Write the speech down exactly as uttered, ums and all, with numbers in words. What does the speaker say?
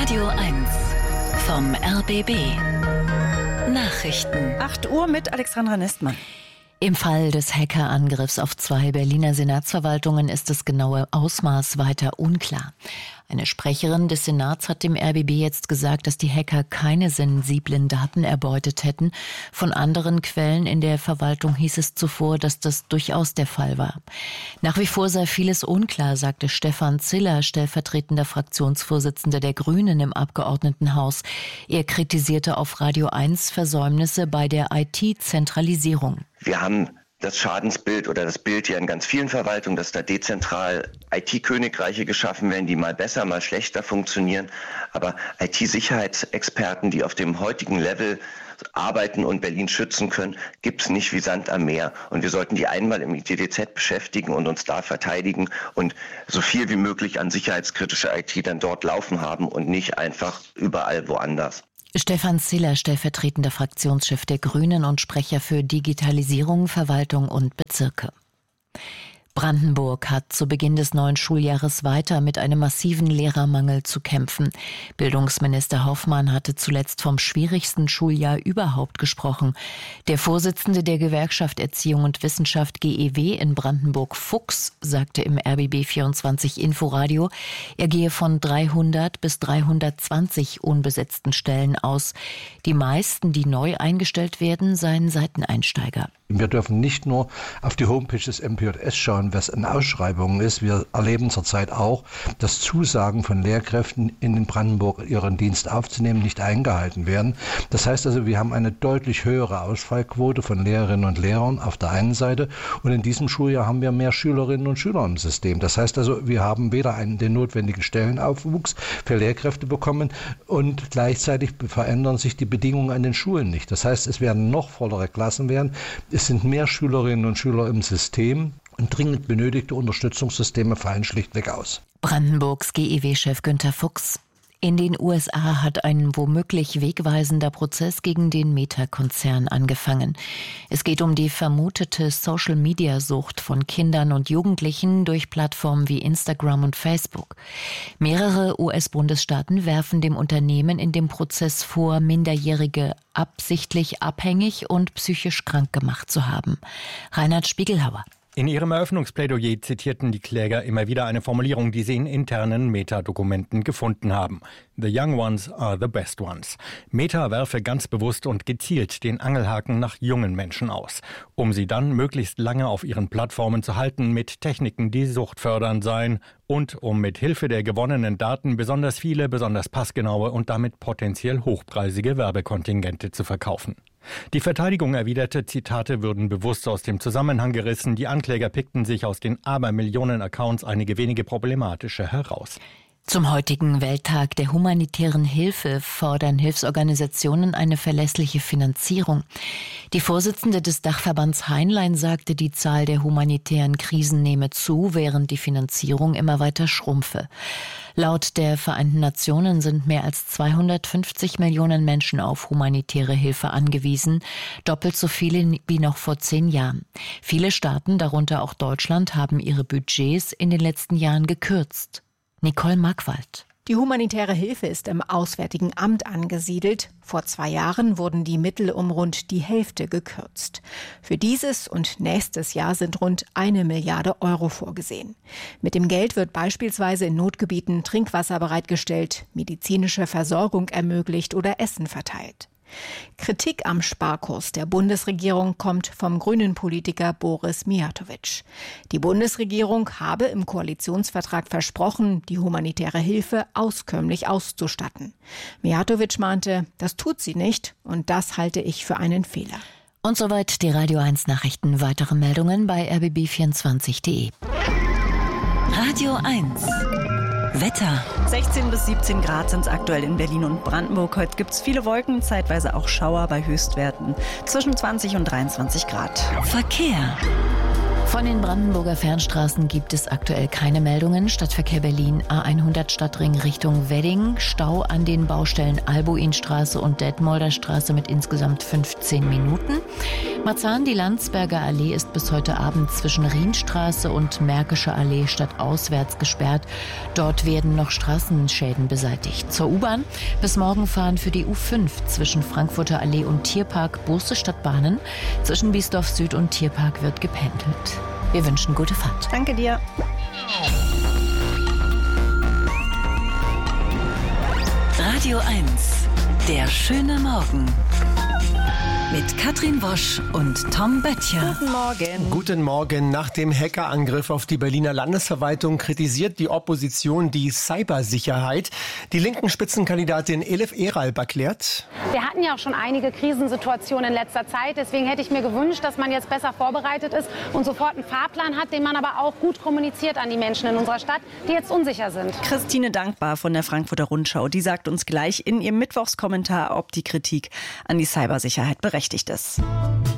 Radio eins vom R B B. Nachrichten. acht Uhr mit Alexandra Nestmann. Im Fall des Hackerangriffs auf zwei Berliner Senatsverwaltungen ist das genaue Ausmaß weiter unklar. Eine Sprecherin des Senats hat dem R B B jetzt gesagt, dass die Hacker keine sensiblen Daten erbeutet hätten. Von anderen Quellen in der Verwaltung hieß es zuvor, dass das durchaus der Fall war. Nach wie vor sei vieles unklar, sagte Stefan Ziller, stellvertretender Fraktionsvorsitzender der Grünen im Abgeordnetenhaus. Er kritisierte auf Radio eins Versäumnisse bei der I T-Zentralisierung. Wir haben das Schadensbild oder das Bild ja in ganz vielen Verwaltungen, dass da dezentral I T-Königreiche geschaffen werden, die mal besser, mal schlechter funktionieren. Aber I T-Sicherheitsexperten, die auf dem heutigen Level arbeiten und Berlin schützen können, gibt es nicht wie Sand am Meer. Und wir sollten die einmal im I T D Z beschäftigen und uns da verteidigen und so viel wie möglich an sicherheitskritische I T dann dort laufen haben und nicht einfach überall woanders. Stefan Ziller, stellvertretender Fraktionschef der Grünen und Sprecher für Digitalisierung, Verwaltung und Bezirke. Brandenburg hat zu Beginn des neuen Schuljahres weiter mit einem massiven Lehrermangel zu kämpfen. Bildungsminister Hoffmann hatte zuletzt vom schwierigsten Schuljahr überhaupt gesprochen. Der Vorsitzende der Gewerkschaft Erziehung und Wissenschaft G E W in Brandenburg, Fuchs, sagte im R B B vierundzwanzig Inforadio, er gehe von dreihundert bis dreihundertzwanzig unbesetzten Stellen aus. Die meisten, die neu eingestellt werden, seien Seiteneinsteiger. Wir dürfen nicht nur auf die Homepage des M P J S schauen, was in Ausschreibungen ist. Wir erleben zurzeit auch, dass Zusagen von Lehrkräften in Brandenburg ihren Dienst aufzunehmen nicht eingehalten werden. Das heißt also, wir haben eine deutlich höhere Ausfallquote von Lehrerinnen und Lehrern auf der einen Seite und in diesem Schuljahr haben wir mehr Schülerinnen und Schüler im System. Das heißt also, wir haben weder einen den notwendigen Stellenaufwuchs für Lehrkräfte bekommen und gleichzeitig verändern sich die Bedingungen an den Schulen nicht. Das heißt, es werden noch vollere Klassen werden. Es sind mehr Schülerinnen und Schüler im System und dringend benötigte Unterstützungssysteme fallen schlichtweg aus. Brandenburgs G E W-Chef Günter Fuchs. In den U S A hat ein womöglich wegweisender Prozess gegen den Meta-Konzern angefangen. Es geht um die vermutete Social-Media-Sucht von Kindern und Jugendlichen durch Plattformen wie Instagram und Facebook. Mehrere U S-Bundesstaaten werfen dem Unternehmen in dem Prozess vor, Minderjährige absichtlich abhängig und psychisch krank gemacht zu haben. Reinhard Spiegelhauer. In ihrem Eröffnungsplädoyer zitierten die Kläger immer wieder eine Formulierung, die sie in internen Meta-Dokumenten gefunden haben. The young ones are the best ones. Meta werfe ganz bewusst und gezielt den Angelhaken nach jungen Menschen aus, um sie dann möglichst lange auf ihren Plattformen zu halten mit Techniken, die suchtfördernd seien und um mit Hilfe der gewonnenen Daten besonders viele, besonders passgenaue und damit potenziell hochpreisige Werbekontingente zu verkaufen. Die Verteidigung erwiderte, Zitate würden bewusst aus dem Zusammenhang gerissen. Die Ankläger pickten sich aus den Abermillionen Accounts einige wenige problematische heraus. Zum heutigen Welttag der humanitären Hilfe fordern Hilfsorganisationen eine verlässliche Finanzierung. Die Vorsitzende des Dachverbands Heinlein sagte, die Zahl der humanitären Krisen nehme zu, während die Finanzierung immer weiter schrumpfe. Laut der Vereinten Nationen sind mehr als zweihundertfünfzig Millionen Menschen auf humanitäre Hilfe angewiesen, doppelt so viele wie noch vor zehn Jahren. Viele Staaten, darunter auch Deutschland, haben ihre Budgets in den letzten Jahren gekürzt. Nicole Markwald. Die humanitäre Hilfe ist im Auswärtigen Amt angesiedelt. Vor zwei Jahren wurden die Mittel um rund die Hälfte gekürzt. Für dieses und nächstes Jahr sind rund eine Milliarde Euro vorgesehen. Mit dem Geld wird beispielsweise in Notgebieten Trinkwasser bereitgestellt, medizinische Versorgung ermöglicht oder Essen verteilt. Kritik am Sparkurs der Bundesregierung kommt vom grünen Politiker Boris Mijatović. Die Bundesregierung habe im Koalitionsvertrag versprochen, die humanitäre Hilfe auskömmlich auszustatten. Mijatović mahnte, das tut sie nicht und das halte ich für einen Fehler. Und soweit die Radio eins Nachrichten. Weitere Meldungen bei r b b vierundzwanzig punkt d e. Radio eins. Wetter. sechzehn bis siebzehn Grad sind es aktuell in Berlin und Brandenburg. Heute gibt es viele Wolken, zeitweise auch Schauer bei Höchstwerten zwischen zwanzig und dreiundzwanzig Grad. Verkehr. Von den Brandenburger Fernstraßen gibt es aktuell keine Meldungen. Stadtverkehr Berlin A hundert Stadtring Richtung Wedding. Stau an den Baustellen Albuinstraße und Detmolder Straße mit insgesamt fünfzehn Minuten. Marzahn, die Landsberger Allee ist bis heute Abend zwischen Rienstraße und Märkische Allee stadtauswärts gesperrt. Dort werden noch Straßenschäden beseitigt. Zur U-Bahn. Bis morgen fahren für die U fünf zwischen Frankfurter Allee und Tierpark Busse statt Bahnen. Zwischen Biesdorf Süd und Tierpark wird gependelt. Wir wünschen gute Fahrt. Danke dir. Radio eins. Der schöne Morgen. Mit Katrin Wosch und Tom Böttcher. Guten Morgen. Guten Morgen. Nach dem Hackerangriff auf die Berliner Landesverwaltung kritisiert die Opposition die Cybersicherheit. Die linken Spitzenkandidatin Elif Eralb erklärt: Wir hatten ja auch schon einige Krisensituationen in letzter Zeit. Deswegen hätte ich mir gewünscht, dass man jetzt besser vorbereitet ist und sofort einen Fahrplan hat, den man aber auch gut kommuniziert an die Menschen in unserer Stadt, die jetzt unsicher sind. Christine Dankbar von der Frankfurter Rundschau, die sagt uns gleich in ihrem Mittwochskommentar, ob die Kritik an die Cybersicherheit berechtigt ist.